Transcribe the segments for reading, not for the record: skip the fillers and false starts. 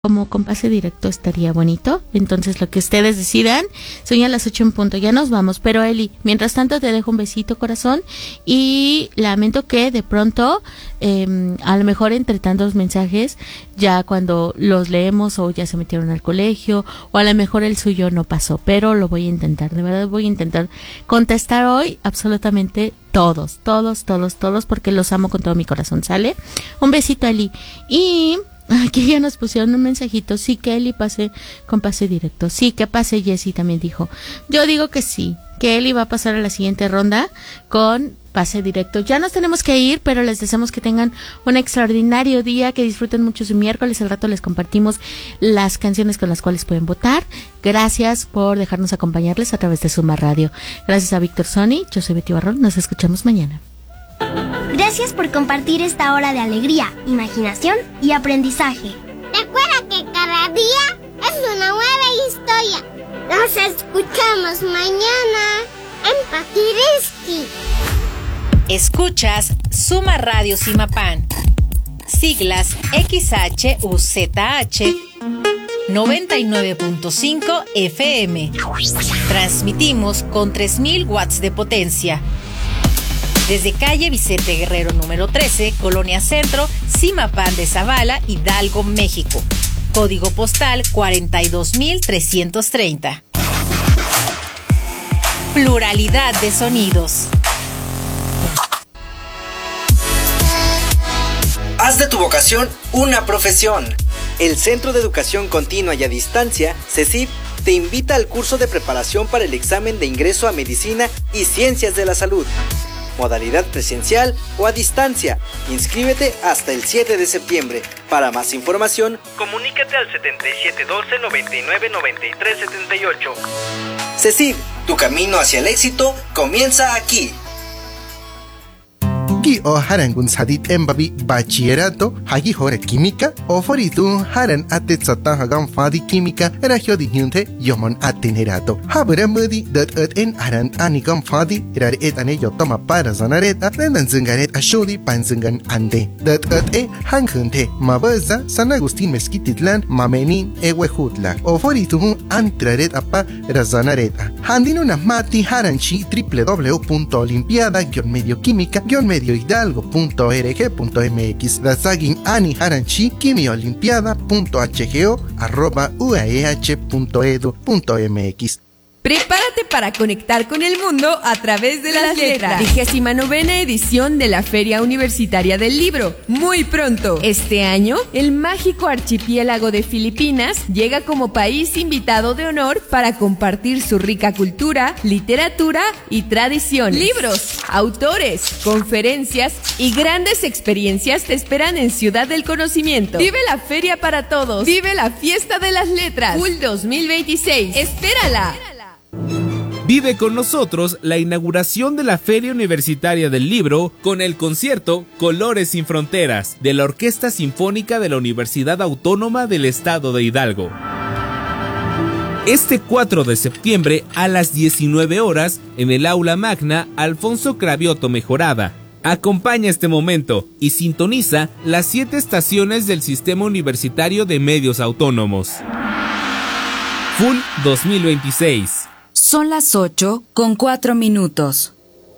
como con pase directo estaría bonito. Entonces lo que ustedes decidan. Son ya las 8 en punto, ya nos vamos. Pero Eli, mientras tanto te dejo un besito, corazón. Y lamento que de pronto, a lo mejor entre tantos mensajes, ya cuando los leemos o ya se metieron al colegio, o a lo mejor el suyo no pasó. Pero lo voy a intentar, de verdad voy a intentar contestar hoy absolutamente todos, porque los amo con todo mi corazón, ¿sale? Un besito, Eli. Y aquí ya nos pusieron un mensajito. Sí, que Eli pase con pase directo. Sí, que pase. Jessy también dijo. Yo digo que sí, que Eli va a pasar a la siguiente ronda con pase directo. Ya nos tenemos que ir, pero les deseamos que tengan un extraordinario día, que disfruten mucho su miércoles. Al rato les compartimos las canciones con las cuales pueden votar. Gracias por dejarnos acompañarles a través de Suma Radio. Gracias a Víctor Sony. Yo soy Betty Barrón. Nos escuchamos mañana. Gracias por compartir esta hora de alegría, imaginación y aprendizaje. Recuerda que cada día es una nueva historia. Nos escuchamos mañana en Pakiriski. Escuchas Suma Radio Simapán. Siglas XHUZH 99.5 FM. Transmitimos con 3000 watts de potencia. Desde calle Vicente Guerrero número 13, Colonia Centro, Simapán de Zavala, Hidalgo, México. Código postal 42330. Pluralidad de sonidos. Haz de tu vocación una profesión. El Centro de Educación Continua y a Distancia, CECID, te invita al curso de preparación para el examen de ingreso a Medicina y Ciencias de la Salud. Modalidad presencial o a distancia. Inscríbete hasta el 7 de septiembre. Para más información, comunícate al 7712-999378. CECID, tu camino hacia el éxito comienza aquí. Ki o haran gun sadit embabi bachillerato hagi hore química o foritu haran atet sata hagam fadi química era jodi nyunte yomon atenerato habra mudi dat en haran anikam fadi era et ane yotoma para zanareta nenan zungaret ashodi panzungan ande dat hang hunte mabaza San Agustín Mezquititlan mamenin ewehutla o foritu antraret apa razanareta handino na mati haranchi www.olimpiada-medioquímica-mediohidalgo.org.mx Dasagin Ani Haranchi quimiolimpiada.hgo@uah.edu.mx. Prepárate para conectar con el mundo a través de las letras. 29ª edición de la Feria Universitaria del Libro. Muy pronto. Este año, el mágico archipiélago de Filipinas llega como país invitado de honor para compartir su rica cultura, literatura y tradición. Libros, autores, conferencias y grandes experiencias te esperan en Ciudad del Conocimiento. Vive la feria para todos. Vive la fiesta de las letras. FUL 2026. ¡Espérala! Vive con nosotros la inauguración de la Feria Universitaria del Libro con el concierto Colores sin Fronteras de la Orquesta Sinfónica de la Universidad Autónoma del Estado de Hidalgo. Este 4 de septiembre a las 19 horas en el Aula Magna Alfonso Cravioto Mejorada. Acompaña este momento y sintoniza las 7 estaciones del Sistema Universitario de Medios Autónomos. FUL 2026. Son las 8:04.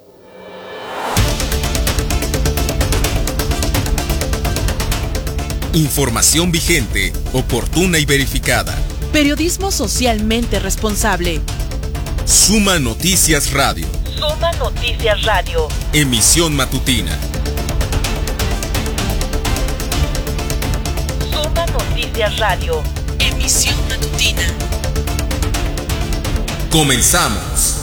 Información vigente, oportuna y verificada. Periodismo socialmente responsable. Suma Noticias Radio. Suma Noticias Radio. Emisión matutina. Suma Noticias Radio. Emisión matutina. Comenzamos.